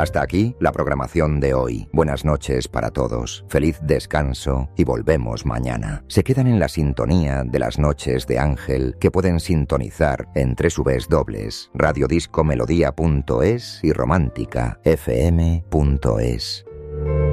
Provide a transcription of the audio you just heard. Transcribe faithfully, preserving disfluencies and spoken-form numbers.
Hasta aquí la programación de hoy. Buenas noches para todos. Feliz descanso y volvemos mañana. Se quedan en la sintonía de las noches de Ángel que pueden sintonizar en doble u doble u doble u punto radiodiscomelodía punto es y romántica f m punto es.